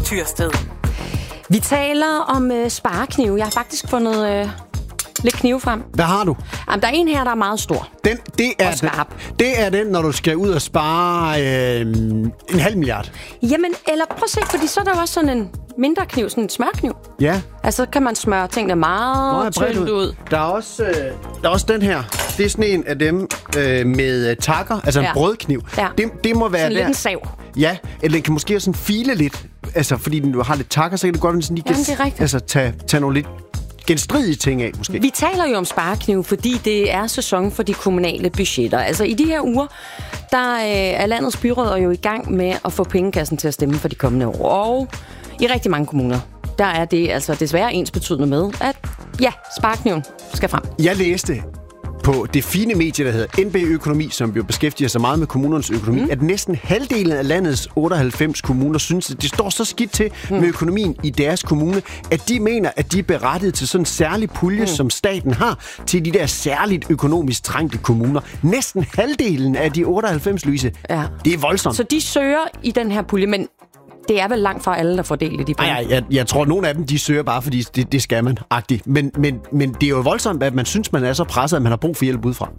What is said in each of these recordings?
Tyrsted. Vi taler om spareknive. Jeg har faktisk fundet lidt knive frem. Hvad har du? Jamen, der er en her, der er meget stor. Det er den, når du skal ud og spare 0,5 milliard. Jamen, eller prøv at se, fordi så er der jo også sådan en mindre kniv, sådan en smørkniv. Ja. Altså, kan man smøre tingene meget tyndt ud. Der er også den her. Det er sådan en af dem med takker, altså en brødkniv. Ja. Det må være sådan der. Lidt en sav. Ja, eller den kan måske også sådan file lidt. Altså, fordi den har lidt takker, så kan det godt, at den sådan lige tage nogle lidt genstridige ting af, måske. Vi taler jo om sparekniv, fordi det er sæson for de kommunale budgetter. Altså, i de her uger, der er landets byråd jo i gang med at få pengekassen til at stemme for de kommende år. Og i rigtig mange kommuner, der er det altså desværre ensbetydende med, at sparekniven skal frem. Jeg læste på det fine medie, der hedder NB Økonomi, som jo beskæftiger sig meget med kommunernes økonomi, at næsten halvdelen af landets 98 kommuner synes, at det står så skidt til med økonomien i deres kommune, at de mener, at de er berettiget til sådan en særlig pulje, som staten har, til de der særligt økonomisk trængte kommuner. Næsten halvdelen af de 98, Louise. Ja. Det er voldsomt. Så de søger i den her pulje, men det er vel langt fra alle, der får del i de penge. Nej, jeg tror, at nogle af dem, de søger bare, fordi det skal man-agtigt. Men det er jo voldsomt, at man synes, man er så presset, at man har brug for hjælp udefra.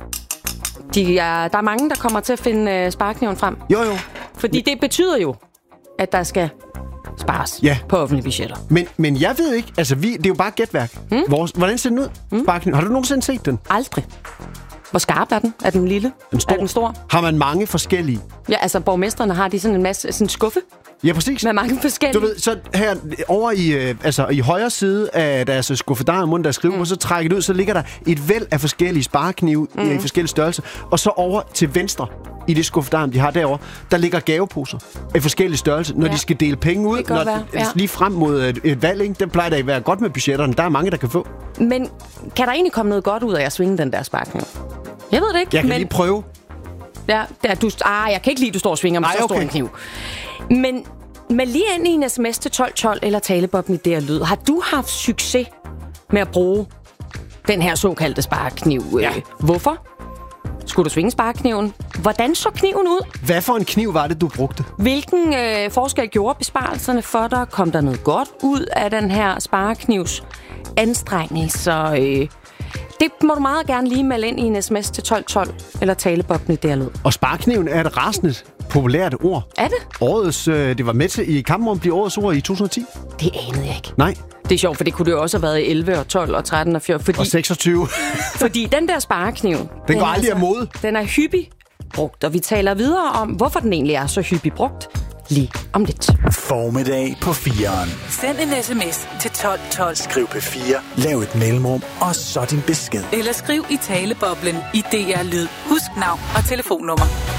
Der er mange, der kommer til at finde sparekniven frem. Jo. Fordi det betyder jo, at der skal spares på offentlige budgetter. Men jeg ved ikke, altså det er jo bare gætværk. Hvordan ser den ud? Sparekniven. Har du nogensinde set den? Aldrig. Hvor skarp er den? Er den lille? Er den stor? Har man mange forskellige? Ja, altså borgmestrene har de sådan en masse sådan en skuffe. Ja, præcis. Med mange forskellige. Du ved, så her over i højre side af deres skuffe, der er munden, der skriver, og så trækker det ud, så ligger der et væld af forskellige spareknive i forskellige størrelser. Og så over til venstre i det skuffedarm, de har derovre, der ligger gaveposer af forskellige størrelser, når de skal dele penge ud. Lige frem mod et valg, ikke? Den plejer da at være godt med budgetterne. Der er mange, der kan få. Men kan der egentlig komme noget godt ud af at svinge den der sparekniv? Jeg ved det ikke. Jeg kan lige prøve. Ja, jeg kan ikke lide, at du står og svinger med så stor en kniv. Men med lige ind i en sms til 1212 eller talebobben i det her lyd, har du haft succes med at bruge den her såkaldte sparekniv? Ja. Hvorfor? Skulle du svinge sparekniven? Hvordan så kniven ud? Hvad for en kniv var det, du brugte? Hvilken forskel gjorde besparelserne for dig? Kom der noget godt ud af den her spareknivs anstrengelser? Det må du meget gerne lige melde ind i en sms til 1212 eller talebobben i det her lyd. Og sparekniven er et rasende populært ord. Er det? Det var med til i kampen om at blive årets ord i 2010. Det anede jeg ikke. Nej. Det er sjovt, for det kunne det jo også have været i 11 og 12 og 13 og 14. Og 26. Fordi den der sparekniv... Den går aldrig af mode. Den er hyppig brugt, og vi taler videre om, hvorfor den egentlig er så hyppig brugt lige om lidt. Formiddag på 4'eren. Send en sms til 1212. Skriv P4, lav et mellemrum, og så din besked. Eller skriv i taleboblen i DR Lyd. Husk navn og telefonnummer.